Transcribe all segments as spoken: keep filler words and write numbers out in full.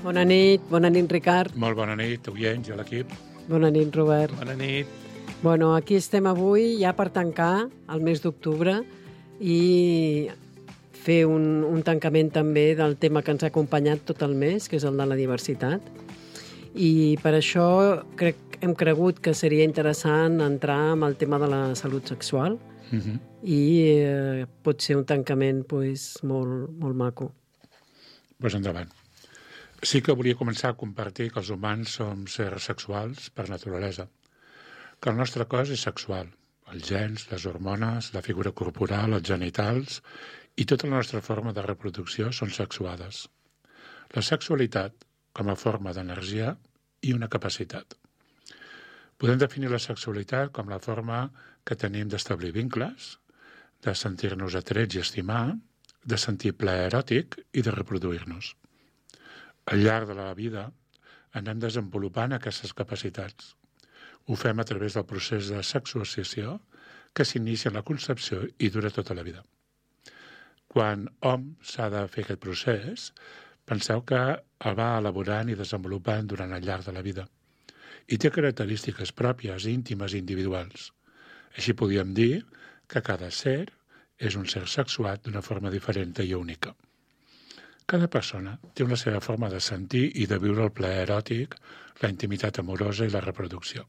Bona nit, bona nit, Ricard. Molt bona nit, oients i a l'equip. Bona nit, Robert. Bona nit. Bueno, aquí estem avui ja per tancar el mes d'octubre i fer un, un tancament també del tema que ens ha acompanyat tot el mes, que és el de la diversitat. I per això crec, hem cregut que seria interessant entrar en el tema de la salut sexual Uh-huh. i eh, pot ser un tancament pues, molt, molt maco. Pues endavant. Sí que volia començar a compartir que els humans som sers sexuals per naturalesa, que el nostre cos és sexual, els gens, les hormones, la figura corporal, els genitals i tota la nostra forma de reproducció són sexuades. La sexualitat com a forma d'energia i una capacitat. Podem definir la sexualitat com la forma que tenim d'establir vincles, de sentir-nos atrets i estimar, de sentir plaer eròtic i de reproduir-nos. Al llarg de la vida anem desenvolupant aquestes capacitats. Ho fem a través del procés de sexuació que s'inicia en la concepció i dura tota la vida. Quan hom s'ha de fer aquest procés, penseu que el va elaborant i desenvolupant durant el llarg de la vida i té característiques pròpies, íntimes i individuals. Així podríem dir que cada ser és un ser sexuat d'una forma diferent i única. Cada persona té una seva forma de sentir i de viure el plaer eròtic, la intimitat amorosa i la reproducció.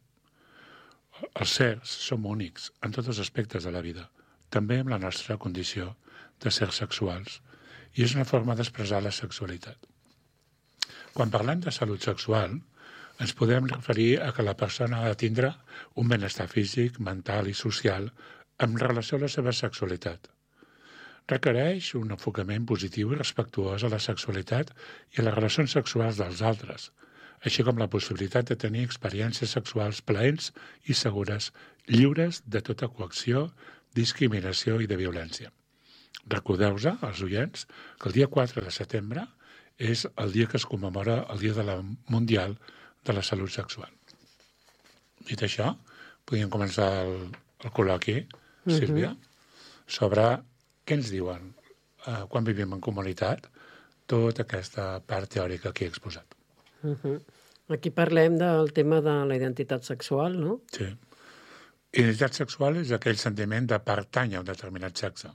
Els sers som únics en tots els aspectes de la vida, també amb la nostra condició de sers sexuals, i és una forma d'expressar la sexualitat. Quan parlem de salut sexual, ens podem referir a que la persona ha de tindre un benestar físic, mental i social en relació a la seva sexualitat. Requereix un enfocament positiu i respectuós a la sexualitat i a les relacions sexuals dels altres, així com la possibilitat de tenir experiències sexuals plaents i segures, lliures de tota coacció, discriminació i de violència. Recordeu-vos, els oients, que el dia quatre de setembre és el dia que es commemora el Dia de la Mundial de la Salut Sexual. Dit això, podríem començar el, el col·loqui, Sílvia, uh-huh. sobre què ens diuen eh, quan vivim en comunitat tota aquesta part teòrica que he exposat. Uh-huh. Aquí parlem del tema de la identitat sexual, no? Sí. Identitat sexual és aquell sentiment de pertànyer a un determinat sexe.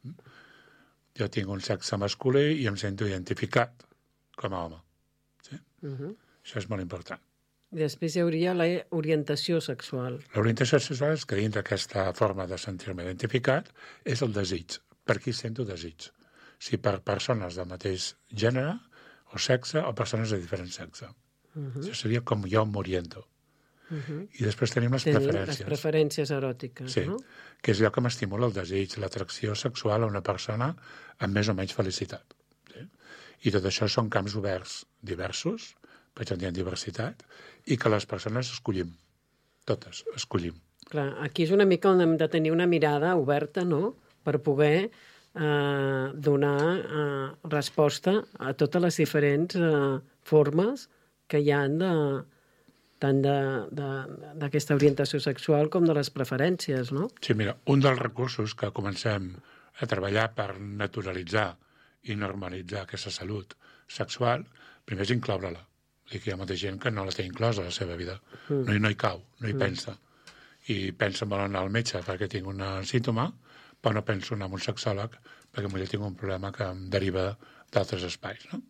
Jo tinc un sexe masculí i em sento identificat com a home. Sí? Uh-huh. Això és molt important. I després hi hauria la orientació sexual. L'orientació sexual és que dins d'aquesta forma de sentir-me identificat és el desig. Per qui sento desig? Si per persones del mateix gènere o sexe o persones de diferent sexe. Uh-huh. Això seria com jo m'oriento. Uh-huh. I després tenim les tenim preferències. Les preferències eròtiques, sí, no? Que és allò que m'estimula el desig, l'atracció sexual a una persona amb més o menys felicitat. Sí? I tot això són camps oberts diversos, per tant hi ha diversitat, i que les persones escollim. Totes escollim. Clar, aquí és una mica on hem de tenir una mirada oberta, no?, per poder eh, donar eh, resposta a totes les diferents eh, formes que hi ha de, tant d'aquesta orientació sexual com de les preferències, no? Sí, mira, un dels recursos que comencem a treballar per naturalitzar i normalitzar aquesta salut sexual, primer és incloure-la. I que hi ha molta gent que no la té inclosa a la seva vida. Mm. No, no hi cau, no hi mm. pensa. I pensa en voler anar al metge perquè tinc un símptoma, però no penso anar a un sexòleg perquè potser tinc un problema que em deriva d'altres espais. No?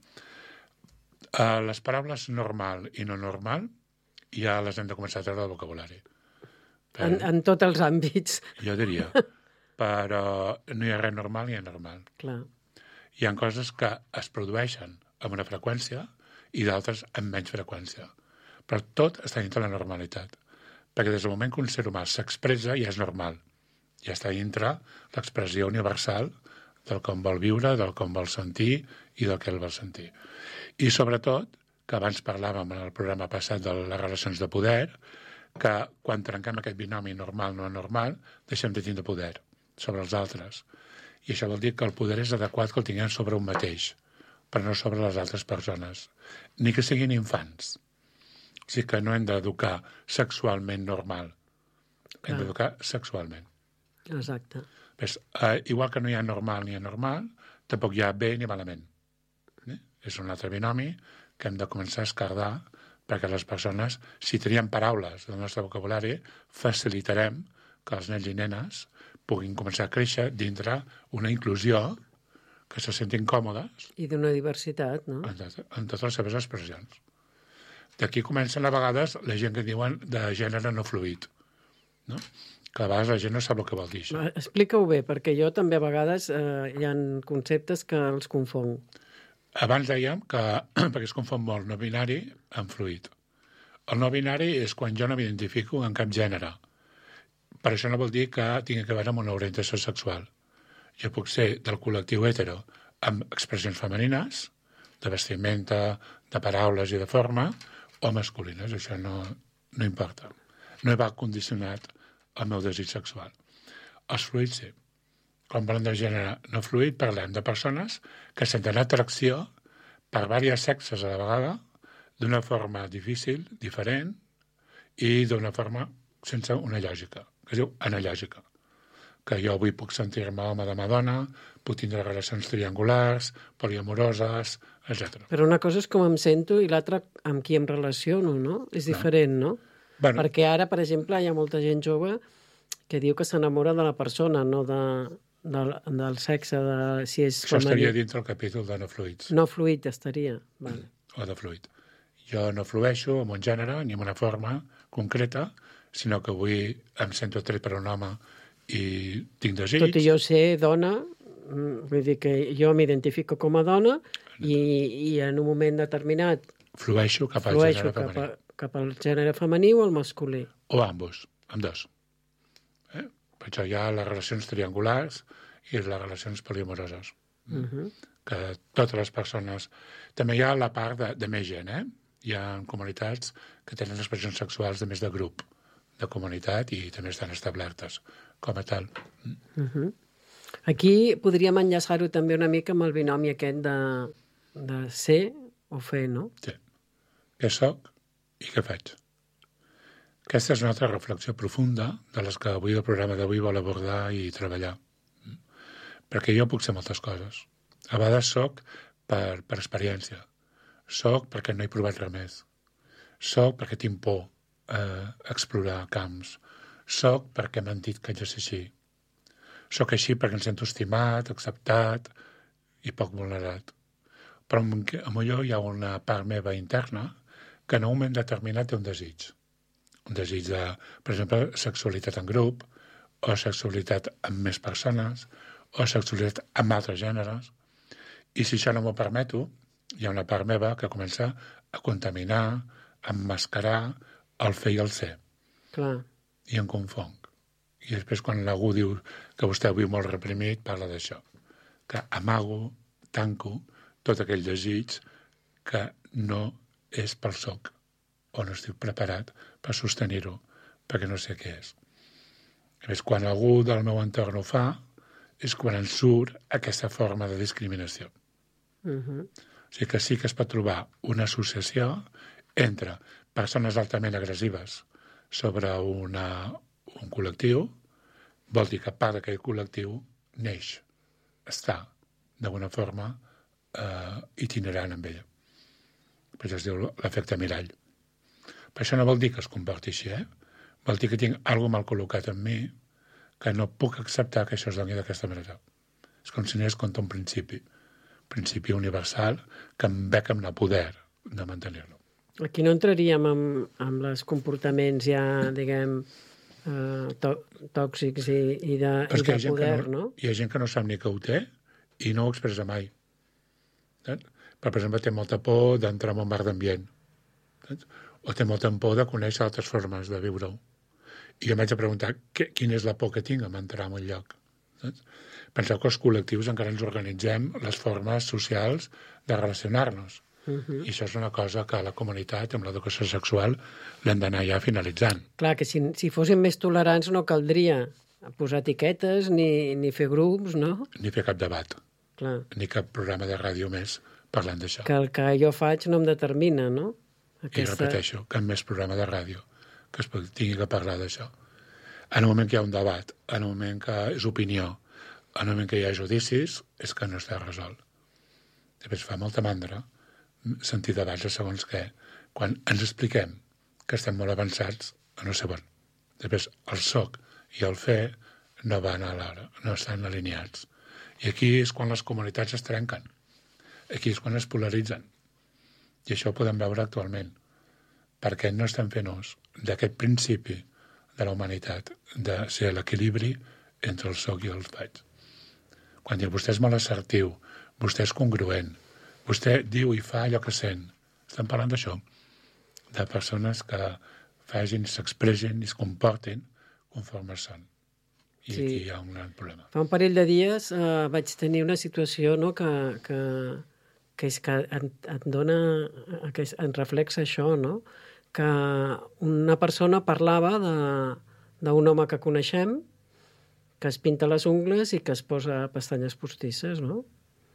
Uh, les paraules normal i no normal ja les hem de començar a treure del vocabulari. Per... En, en tots els àmbits. Jo diria. Però no hi ha res normal ni anormal. Clar. Hi ha coses que es produeixen amb una freqüència i d'altres amb menys freqüència. Però tot està dintre la normalitat. Perquè des del moment que un ser humà s'expressa ja és normal. Ja està dintre l'expressió universal del com vol viure, del com vol sentir i del que ell vol sentir. I sobretot, que abans parlàvem en el programa passat de les relacions de poder, que quan trenquem aquest binomi normal-no normal, deixem de tindre poder sobre els altres. I això vol dir que el poder és adequat que el tinguem sobre un mateix, però no sobre les altres persones, ni que siguin infants. O sigui que no hem d'educar sexualment normal, hem d'educar sexualment. Exacte. Pues, eh, igual que no hi ha normal ni anormal, tampoc hi ha bé ni malament. Eh? És un altre binomi que hem de començar a escardar perquè les persones, si tenien paraules del nostre vocabulari, facilitarem que els nens i nenes puguin començar a créixer dintre una inclusió que se sentin còmodes. I d'una diversitat, no? En, en totes les seves expressions. D'aquí comencen a vegades la gent que diuen de gènere no fluid, no? Que a vegades la gent no sap el que vol dir això. Explica-ho bé, perquè jo també a vegades eh, hi ha conceptes que els confong. Abans dèiem que, perquè es confon molt no binari amb fluid. El no binari és quan jo no m'identifico en cap gènere. Per això no vol dir que tingui que veure amb una orientació sexual. Jo puc ser del col·lectiu hetero amb expressions femenines, de vestimenta, de paraules i de forma, o masculines. Això no, no importa. No va condicionat el meu desig sexual. Els fluids sí. Quan parlem de gènere no fluid, parlem de persones que senten atracció per diversos sexes a la vegada, d'una forma difícil, diferent, i d'una forma sense una lògica, que es diu analògica. Que jo avui puc sentir-me home de Madonna, puc tindre relacions triangulars, poliamoroses, etcètera. Però una cosa és com em sento i l'altra amb qui em relaciono, no? És diferent, no? Bueno, Perquè ara, per exemple, hi ha molta gent jove que diu que s'enamora de la persona, no de, de, del sexe, de si és això femení. estaria dintre el capítol de no fluids. No fluid estaria. Vale. O de fluid. Jo no flueixo en un gènere ni en una forma concreta, sinó que avui em sento atret per un home i tinc desig. Tot i jo ser dona, vull dir que jo m'identifico com a dona i, i en un moment determinat Flueixo cap al flueixo gènere cap, femení. a, cap al gènere femení o al masculí. O ambos, amb dos. Eh? Per això hi ha les relacions triangulars i les relacions poliamoroses. Uh -huh. Que totes les persones... També hi ha la part de, de més gent, eh? Hi ha comunitats que tenen expressions sexuals de més de grup, de comunitat, i també estan establertes com a tal. Uh -huh. Aquí podríem enllaçar-ho també una mica amb el binomi aquest de, de ser o fer, no? Sí. Què soc i què faig? Aquesta és una altra reflexió profunda de les que avui el programa d'avui vol abordar i treballar. Perquè jo puc ser moltes coses. A vegades soc per, per experiència. Soc perquè no he provat res més. Soc perquè tinc por a explorar camps. Soc perquè m'han dit que jo sé així. Soc així perquè em sento estimat, acceptat i poc vulnerat. Però potser hi ha una part meva interna que en un moment determinat té un desig. Un desig de, per exemple, sexualitat en grup, o sexualitat amb més persones, o sexualitat amb altres gèneres. I si això no m'ho permeto, hi ha una part meva que comença a contaminar, a emmascarar el fer i el ser. Clar. I em confong. I després, quan algú diu que vostè ho viu molt reprimit, parla d'això. Que amago, tanco, tot aquell desig que no és pel soc, o no estic preparat per sostenir-ho, perquè no sé què és. A més, quan algú del meu entorn ho fa, és quan en surt aquesta forma de discriminació. Uh -huh. O sigui que sí que es pot trobar una associació entre persones altament agressives sobre una, un col·lectiu, vol dir que part d'aquell col·lectiu neix, està d'alguna forma eh, itinerant amb ella. Per això es diu l'efecte mirall. Per això no vol dir que es comporti així, eh? Vol dir que tinc alguna mal col·locat en mi que no puc acceptar que això es doni d'aquesta manera. És com si anés contra un principi, principi universal que em bec amb el poder de mantenir-lo. Aquí no entraríem amb, amb els comportaments ja, diguem, eh, to, tòxics i, i de, i de poder, no, no? Hi ha gent que no sap ni que ho té i no ho expressa mai. Saps? Però, per exemple, té molta por d'entrar en un bar d'ambient. Saps? O té molta por de conèixer altres formes de viure-ho. I jo em vaig a preguntar què, quina és la por que tinc en entrar en un lloc. Saps? Penseu que els col·lectius encara ens organitzem les formes socials de relacionar-nos. Uh -huh. I això és una cosa que a la comunitat, amb l'educació sexual, l'hem d'anar ja finalitzant. Clar, que si, si fóssim més tolerants no caldria posar etiquetes ni, ni fer grups, no? Ni fer cap debat. Clar. Ni cap programa de ràdio més parlant d'això. Que el que jo faig no em determina, no? Aquesta... I repeteixo, cap més programa de ràdio que es tingui que parlar d'això. En el moment que hi ha un debat, en el moment que és opinió, en el moment que hi ha judicis, és que no està resolt. Després fa molta mandra sentir debats a segons què, quan ens expliquem que estem molt avançats a no sé on. Després, el soc i el fer no van alhora, no estan alineats. I aquí és quan les comunitats es trenquen. Aquí és quan es polaritzen. I això ho podem veure actualment. Perquè no estem fent ús d'aquest principi de la humanitat, de ser l'equilibri entre el soc i els faig. Quan diu, vostè és molt assertiu, vostè és congruent, vostè diu i fa allò que sent. Estem parlant d'això, de persones que facin, s'expressin i es comportin conforme són. I sí. Aquí hi ha un gran problema. Fa un parell de dies eh, vaig tenir una situació, no?, que, que, que és que et, et dona, que et reflexa això, no?, que una persona parlava d'un home que coneixem, que es pinta les ungles i que es posa pestanyes postisses, no?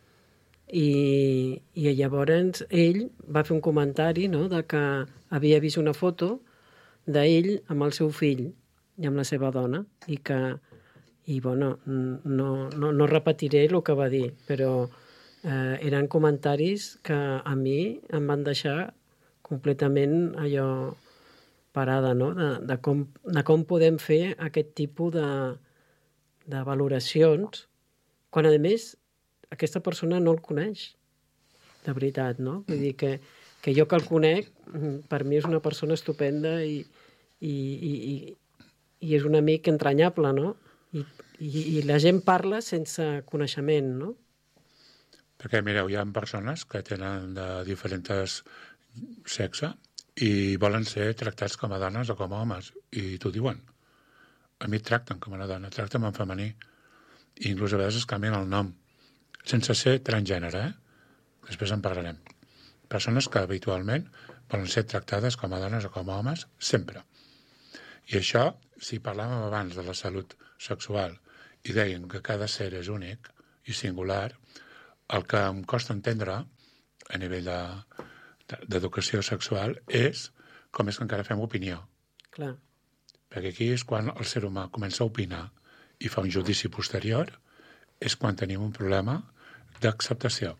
I, i llavors ell va fer un comentari, no?, de que havia vist una foto d'ell amb el seu fill i amb la seva dona, i que, i bueno, no, no, no repetiré el que va dir, però eh, eren comentaris que a mi em van deixar completament allò parada, no?, de, de, com, de com podem fer aquest tipus de, de valoracions, quan, a més, aquesta persona no el coneix, de veritat, no? Vull dir que, que jo que el conec, per mi és una persona estupenda i, i, i, i és un amic entranyable, no? I, i, i la gent parla sense coneixement, no? Perquè, mireu, hi ha persones que tenen de diferents sexe i volen ser tractats com a dones o com a homes, i t'ho diuen. A mi et tracten com a una dona, tracten en femení, i inclús a vegades es canvien el nom, sense ser transgènere, eh? Després en parlarem. Persones que habitualment volen ser tractades com a dones o com a homes, sempre. I això, si parlàvem abans de la salut sexual i deien que cada ser és únic i singular, el que em costa entendre a nivell de d'educació sexual és com és que encara fem opinió. Clar. Perquè aquí és quan el ser humà comença a opinar i fa un judici posterior, és quan tenim un problema d'acceptació.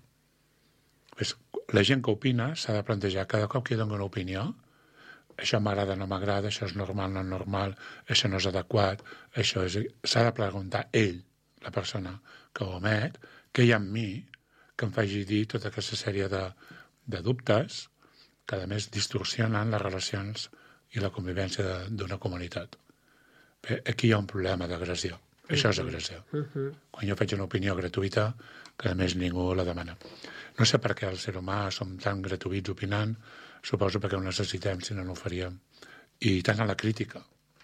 La gent que opina s'ha de plantejar cada cop que dona una opinió, això m'agrada, no m'agrada, això és normal, no normal, això no és adequat, això és... S'ha de preguntar ell, la persona que ho emet, què hi ha en mi que em faci dir tota aquesta sèrie de de dubtes que, a més, distorsionen les relacions i la convivència d'una comunitat. Bé, aquí hi ha un problema d'agressió. Uh-huh. Això és agressió. Uh-huh. Quan jo faig una opinió gratuïta, que, a més, ningú la demana. No sé per què el ser humà som tan gratuïts opinant, suposo perquè ho necessitem, si no, no ho faríem. I tant a la crítica.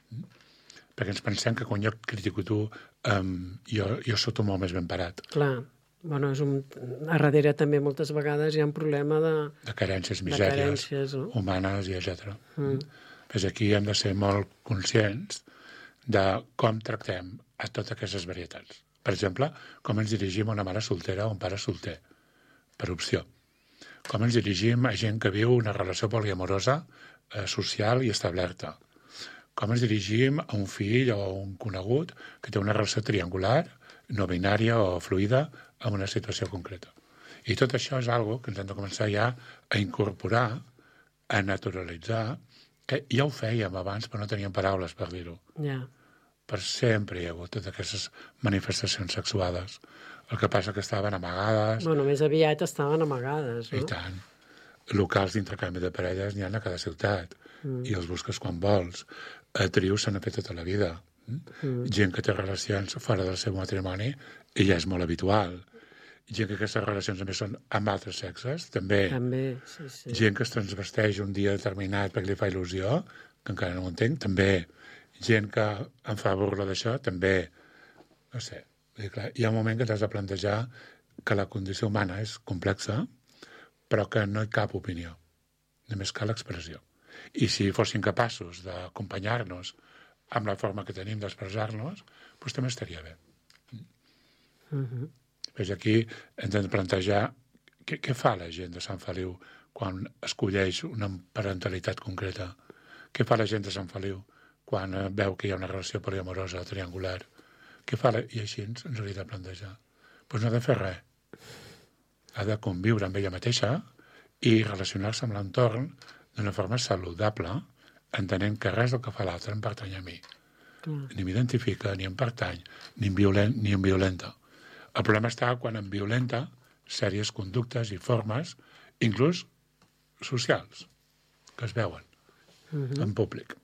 Perquè ens pensem que quan jo critico tu, um, jo, jo soto molt més ben parat. Clar. Bueno, és un... a darrere també moltes vegades hi ha un problema de... De carències, misèries, de carències, no? Humanes i etcètera. Mm. Pues aquí hem de ser molt conscients de com tractem a totes aquestes varietats. Per exemple, com ens dirigim a una mare soltera o un pare solter, per opció. Com ens dirigim a gent que viu una relació poliamorosa, eh, social i establerta. Com ens dirigim a un fill o a un conegut que té una relació triangular, no binària o fluida, en una situació concreta. I tot això és algo que ens hem de començar ja a incorporar, a naturalitzar, que ja ho fèiem abans, però no teníem paraules per dir-ho. Yeah. Per sempre hi ha hagut totes aquestes manifestacions sexuades. El que passa que estaven amagades... Bueno, més aviat estaven amagades, no? I tant. Locals d'intercanvi de parelles n'hi ha a cada ciutat. Mm. I els busques quan vols. A trios se n'ha fet tota la vida. Mm. Gent que té relacions fora del seu matrimoni i ja és molt habitual. Gent que aquestes relacions també són amb altres sexes, també. També, sí, sí. Gent que es transvesteix un dia determinat perquè li fa il·lusió, que encara no ho entenc, també. Gent que em fa burla d'això, també. No sé. Dir, clar, hi ha un moment que t'has de plantejar que la condició humana és complexa, però que no hi cap opinió. Només cal expressió. I si fossin capaços d'acompanyar-nos amb la forma que tenim d'expressar-nos, doncs també estaria bé. Uh-huh. Pues aquí hem de plantejar què, què fa la gent de Sant Feliu quan escolleix una parentalitat concreta. Què fa la gent de Sant Feliu quan veu que hi ha una relació poliamorosa o triangular? Què fa la... I així ens, ens hauria de plantejar. Doncs pues no ha de fer res. Ha de conviure amb ella mateixa i relacionar-se amb l'entorn d'una forma saludable, entenent que res del que fa l'altre em pertany a mi. Clar. Ni m'identifica, ni em pertany, ni em, violent, ni em violenta. El problema està quan em violenta sèries conductes i formes, inclús socials, que es veuen uh-huh. en públic.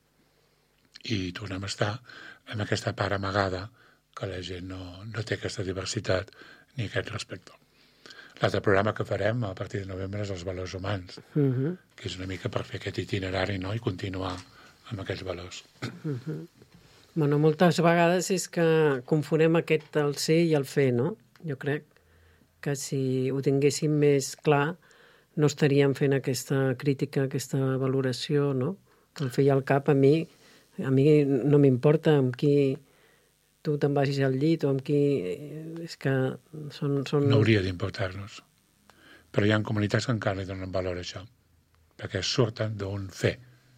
I tornem a estar en aquesta part amagada que la gent no, no té aquesta diversitat ni aquest respecte. L'altre programa que farem a partir de novembre és els valors humans, uh-huh. que és una mica per fer aquest itinerari, no?, i continuar amb aquests valors. Uh-huh. Bueno, moltes vegades és que confonem aquest el ser i el fer, no? Jo crec que si ho tinguéssim més clar no estaríem fent aquesta crítica, aquesta valoració, no? Que el fer i el cap a mi, a mi no m'importa amb qui tu te'n vagis al llit o amb qui... És que són... són... No hauria d'importar-nos. Però hi ha comunitats que encara li donen valor a això, perquè surten d'un fer.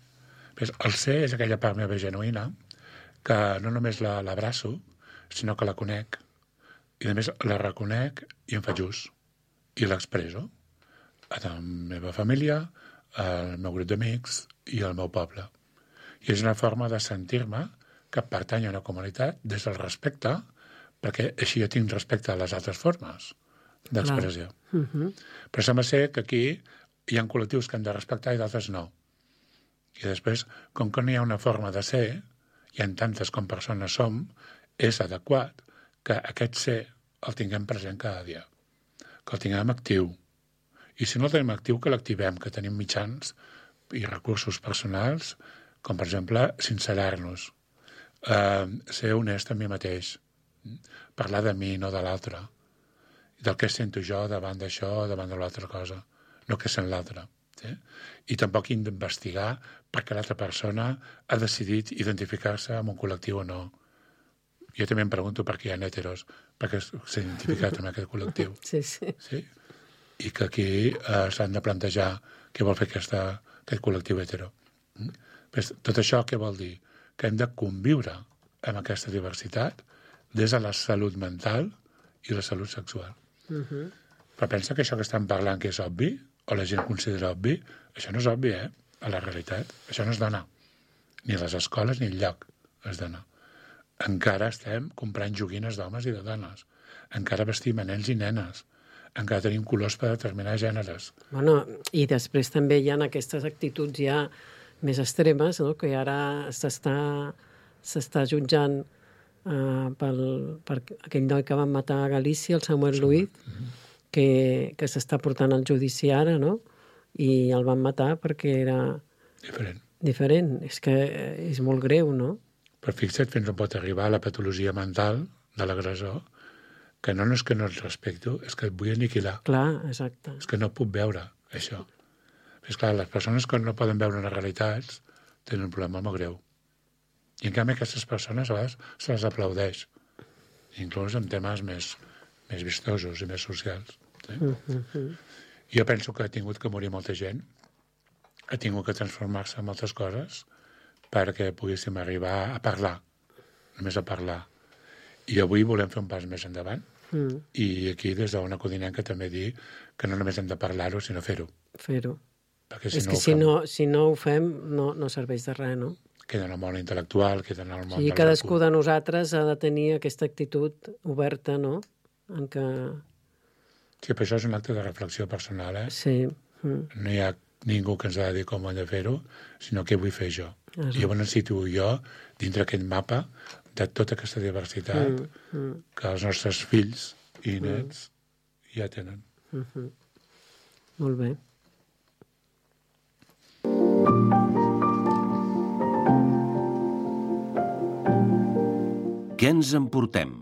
El ser és aquella part meva genuïna que no només l'abraço, sinó que la conec. I a més la reconec i em faig ús. I l'expresso a la meva família, al meu grup d'amics i al meu poble. I és una forma de sentir-me que pertany a una comunitat des del respecte, perquè així jo tinc respecte a les altres formes d'expressió. Uh-huh. Però sembla ser que aquí hi ha col·lectius que hem de respectar i d'altres no. I després, com que no hi ha una forma de ser, i en tantes com persones som, és adequat que aquest ser el tinguem present cada dia, que el tinguem actiu. I si no el tenim actiu, que l'activem, que tenim mitjans i recursos personals, com per exemple sincerar-nos, eh, ser honest amb mi mateix, parlar de mi, no de l'altre, del que sento jo davant d'això o davant de l'altra cosa, no que sent l'altre. Sí? I tampoc hem d'investigar perquè l'altra persona ha decidit identificar-se amb un col·lectiu o no. Jo també em pregunto per què hi ha heteros, perquè s'ha identificat amb aquest col·lectiu. Sí, sí. Sí? I que aquí eh, s'han de plantejar què vol fer aquesta, aquest col·lectiu hetero. Mm? Pues, tot això què vol dir? Que hem de conviure amb aquesta diversitat des de la salut mental i la salut sexual. Uh-huh. Però pensa que això que estan parlant que és obvi, o la gent considera obvi, això no és obvi, eh? A la realitat. Això no es dona. Ni a les escoles ni enlloc es dona. Encara estem comprant joguines d'homes i de dones. Encara vestim a nens i nenes. Encara tenim colors per determinar gèneres. Bueno, i després també hi ha aquestes actituds ja més extremes, no?, que ara s'està s'està jutjant uh, pel, per aquell noi que van matar a Galícia, el Samuel Luiz, mm-hmm. que, que s'està portant al judici ara, no?, i el van matar perquè era... Diferent. Diferent. És que és molt greu, no? Però fixa't fins on pot arribar la patologia mental de l'agressor, que no és que no et respecto, és que et vull aniquilar. Clar, exacte. És que no puc veure això. És clar, les persones que no poden veure les realitats tenen un problema molt greu. I en canvi aquestes persones a vegades se les aplaudeix, inclús en temes més, més vistosos i més socials. Sí? Uh-huh. Jo penso que ha tingut que morir molta gent, ha tingut que transformar-se en moltes coses perquè poguéssim arribar a parlar, només a parlar. I avui volem fer un pas més endavant, mm. i aquí des d'Ona Codinenca també dir que no només hem de parlar-ho, sinó fer-ho. Fer-ho. Perquè si és no que ho si fem, no, si no ho fem, no, no serveix de res, no? Queda en el món intel·lectual, queda en el món... Sí, del cadascú recurs. de nosaltres ha de tenir aquesta actitud oberta, no? En què... Sí, però això és un acte de reflexió personal, eh? Sí. Mm. No hi ha ningú que ens ha de dir com hem de fer-ho, sinó què vull fer jo. Exacte. I on em situo jo dintre aquest mapa de tota aquesta diversitat mm, mm. que els nostres fills i nets mm. ja tenen. Mm-hmm. Molt bé. Què ens emportem?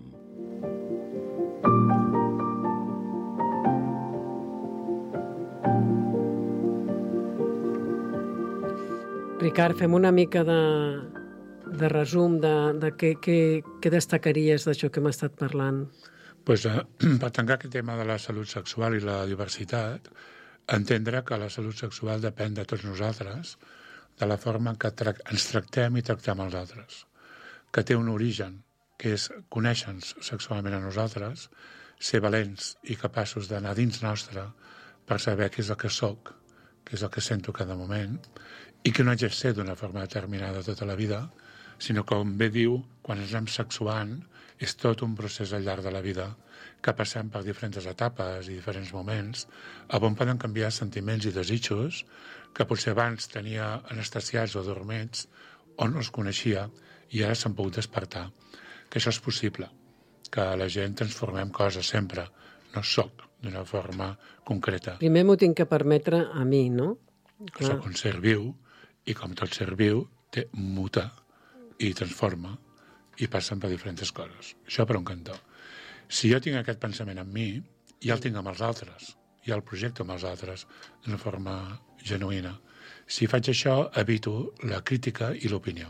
Ricard, fem una mica de, de resum de, de què, què, què destacaries d'això que hem estat parlant. Pues, eh, per tancar aquest tema de la salut sexual i la diversitat, entendre que la salut sexual depèn de tots nosaltres, de la forma en què tra ens tractem i tractem els altres, que té un origen, que és conèixer-nos sexualment a nosaltres, ser valents i capaços d'anar dins nostre per saber què és el que sóc que és el que sento cada moment, i que no haig de ser d'una forma determinada tota la vida, sinó que, com bé diu, quan ens anem sexuant, és tot un procés al llarg de la vida que passem per diferents etapes i diferents moments, on poden canviar sentiments i desitjos que potser abans tenia anestesiats o dormits o no els coneixia i ara s'han pogut despertar. Que això és possible, que la gent transformem coses sempre, no soc d'una forma concreta. Primer m'ho tinc que permetre a mi, no? Clar. Soc un ser viu i com tot ser viu té muta i transforma i passen per diferents coses. Això per un cantó. Si jo tinc aquest pensament en mi, ja el tinc amb els altres, ja el projecto amb els altres d'una forma genuïna. Si faig això, evito la crítica i l'opinió.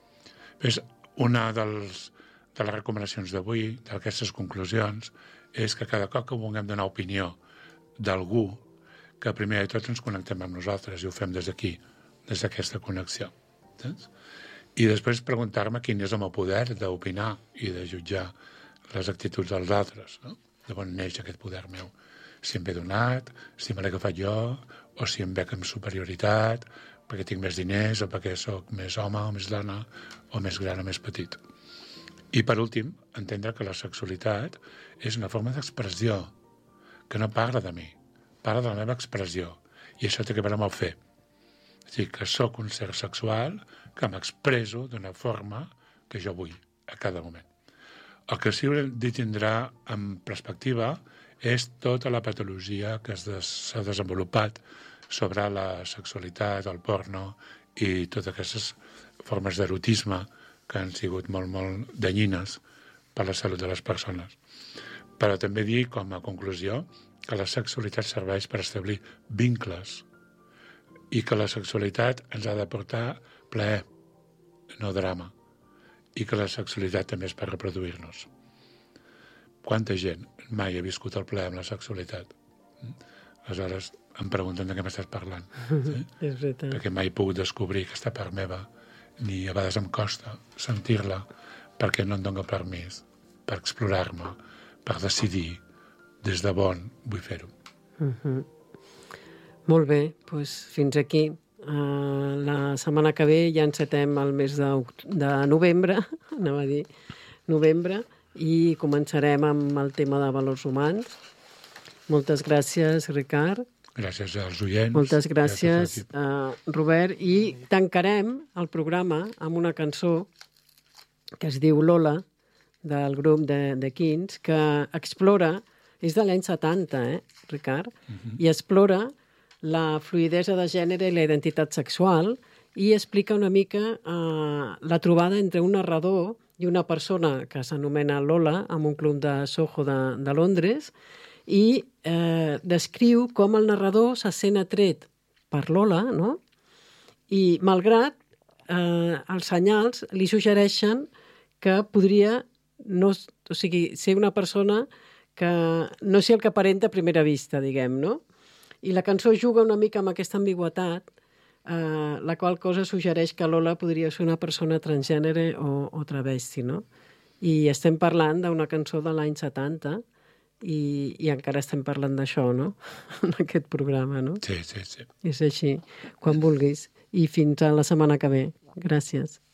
És una dels, de les recomanacions d'avui, d'aquestes conclusions, és que cada cop que vulguem donar opinió d'algú, que primer de tot ens connectem amb nosaltres i ho fem des d'aquí, des d'aquesta connexió. Saps? I després preguntar-me quin és el meu poder d'opinar i de jutjar les actituds dels altres, no? De on neix aquest poder meu. Si em ve donat, si me l'he agafat jo, o si em veig amb superioritat, perquè tinc més diners, o perquè sóc més home o més dona, o més gran o més petit. I per últim, entendre que la sexualitat és una forma d'expressió, que no parla de mi, parla de la meva expressió, i això té a veure amb el fer. És a dir, que sóc un ser sexual que m'expreso d'una forma que jo vull, a cada moment. El que sí que tindrà en perspectiva és tota la patologia que s'ha desenvolupat sobre la sexualitat, el porno i totes aquestes formes d'erotisme que han sigut molt, molt danyines per la salut de les persones. Però també dir, com a conclusió, que la sexualitat serveix per establir vincles i que la sexualitat ens ha de portar plaer, no drama, i que la sexualitat també és per reproduir-nos. Quanta gent mai ha viscut el plaer amb la sexualitat? Aleshores em pregunten de què m'estàs parlant. Sí? És veritat. Perquè mai he pogut descobrir aquesta part meva, ni a vegades em costa sentir-la, perquè no em dóna permís per explorar-me, per decidir des de bon vull fer-ho. Uh-huh. Molt bé, doncs fins aquí. Uh, la setmana que ve ja encetem el mes de, de novembre, anava a dir, novembre, i començarem amb el tema de valors humans. Moltes gràcies, Ricard. Gràcies als oients. Moltes gràcies, gràcies uh, Robert. I tancarem el programa amb una cançó que es diu Lola, del grup de, de Kings, que explora, és de l'any setanta, eh, Ricard? Uh-huh. I explora la fluïdesa de gènere i la identitat sexual i explica una mica eh, la trobada entre un narrador i una persona que s'anomena Lola en un club de Soho de, de Londres i eh, descriu com el narrador se sent atret per Lola, no? I malgrat eh, els senyals li suggereixen que podria no, o sigui, ser una persona que no sé el que aparenta a primera vista, diguem, no? I la cançó juga una mica amb aquesta ambigüetat, eh, la qual cosa suggereix que Lola podria ser una persona transgènere o, o travesti, no? I estem parlant d'una cançó de l'any setanta i, i encara estem parlant d'això, no? En aquest programa, no? Sí, sí, sí. És així, quan vulguis. I fins a la setmana que ve. Gràcies.